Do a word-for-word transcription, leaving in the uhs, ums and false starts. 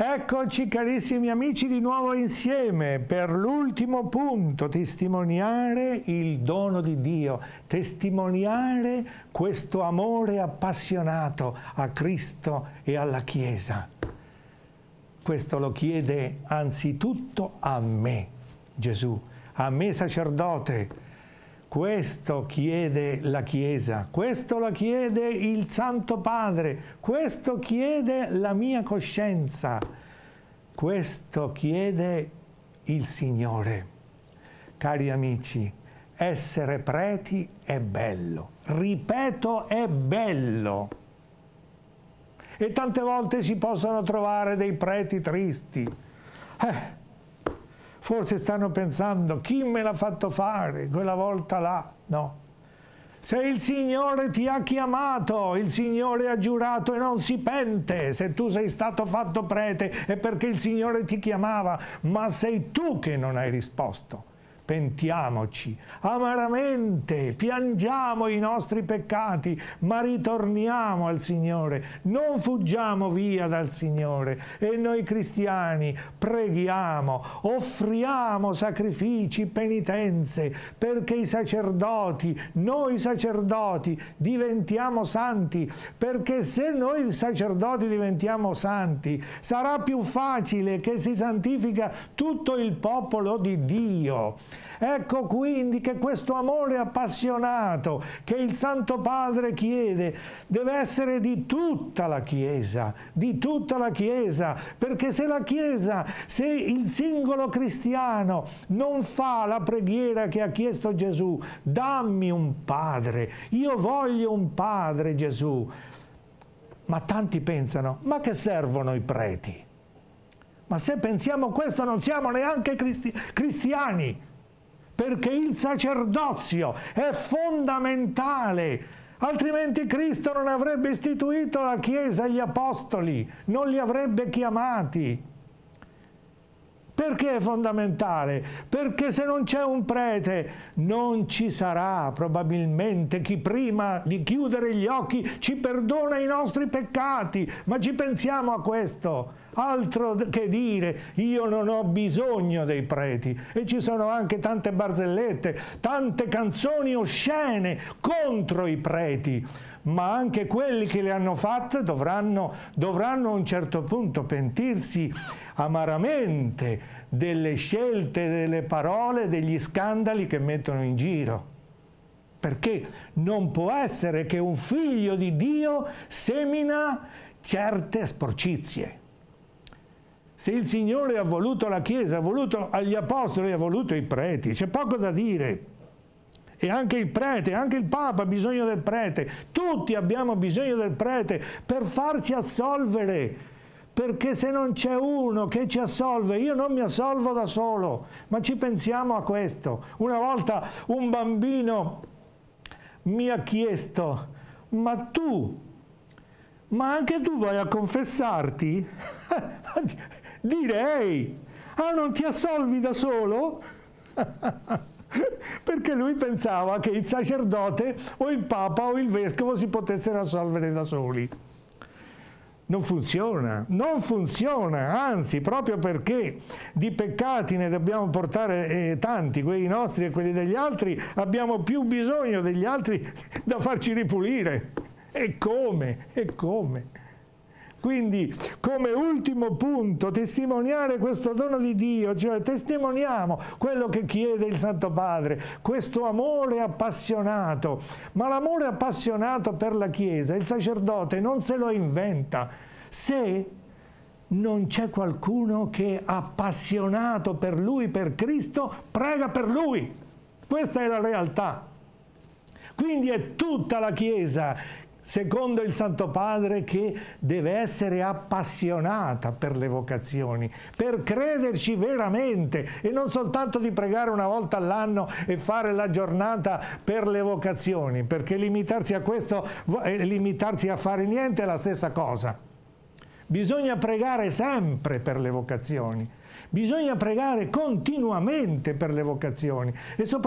Eccoci carissimi amici di nuovo insieme per l'ultimo punto, testimoniare il dono di Dio, testimoniare questo amore appassionato a Cristo e alla Chiesa. Questo lo chiede anzitutto a me, Gesù, a me sacerdote. Questo chiede la Chiesa, questo lo chiede il Santo Padre, questo chiede la mia coscienza, questo chiede il Signore. Cari amici, essere preti è bello, ripeto, è bello. E tante volte si possono trovare dei preti tristi. Eh, Forse stanno pensando, chi me l'ha fatto fare quella volta là? No. Se il Signore ti ha chiamato, il Signore ha giurato e non si pente. Se tu sei stato fatto prete è perché il Signore ti chiamava, ma sei tu che non hai risposto. Pentiamoci amaramente, piangiamo i nostri peccati, ma ritorniamo al Signore, non fuggiamo via dal Signore. E noi cristiani preghiamo, offriamo sacrifici, penitenze, perché i sacerdoti, noi sacerdoti, diventiamo santi, perché se noi sacerdoti diventiamo santi, sarà più facile che si santifica tutto il popolo di Dio. Ecco quindi che questo amore appassionato che il Santo Padre chiede deve essere di tutta la Chiesa, di tutta la Chiesa, perché se la Chiesa, se il singolo cristiano non fa la preghiera che ha chiesto Gesù, dammi un Padre, io voglio un Padre Gesù, ma tanti pensano, ma che servono i preti? Ma se pensiamo questo non siamo neanche cristi- cristiani. Perché il sacerdozio è fondamentale, altrimenti Cristo non avrebbe istituito la Chiesa e gli Apostoli, non li avrebbe chiamati. Perché è fondamentale? Perché se non c'è un prete non ci sarà probabilmente chi prima di chiudere gli occhi ci perdona i nostri peccati, ma ci pensiamo a questo. Altro che dire, io non ho bisogno dei preti. E ci sono anche tante barzellette, tante canzoni oscene contro i preti, ma anche quelli che le hanno fatte dovranno, dovranno a un certo punto pentirsi amaramente delle scelte, delle parole, degli scandali che mettono in giro. Perché non può essere che un figlio di Dio semina certe sporcizie. Se il Signore ha voluto la Chiesa, ha voluto agli Apostoli, ha voluto i preti, c'è poco da dire. E anche il prete, anche il Papa ha bisogno del prete. Tutti abbiamo bisogno del prete per farci assolvere. Perché se non c'è uno che ci assolve, io non mi assolvo da solo. Ma ci pensiamo a questo. Una volta un bambino mi ha chiesto, ma tu, ma anche tu vai a confessarti? Direi, ah, non ti assolvi da solo? Perché lui pensava che il sacerdote o il Papa o il Vescovo si potessero assolvere da soli. Non funziona, non funziona, anzi, proprio perché di peccati ne dobbiamo portare eh, tanti, quelli nostri e quelli degli altri, abbiamo più bisogno degli altri da farci ripulire. E come? E come? Quindi, come ultimo punto, testimoniare questo dono di Dio, cioè testimoniamo quello che chiede il Santo Padre, questo amore appassionato. Ma l'amore appassionato per la Chiesa, il sacerdote non se lo inventa. Se non c'è qualcuno che è appassionato per lui, per Cristo, prega per lui. Questa è la realtà. Quindi è tutta la Chiesa, secondo il Santo Padre, che deve essere appassionata per le vocazioni, per crederci veramente e non soltanto di pregare una volta all'anno e fare la giornata per le vocazioni, perché limitarsi a questo e limitarsi a fare niente è la stessa cosa. Bisogna pregare sempre per le vocazioni, bisogna pregare continuamente per le vocazioni e soprattutto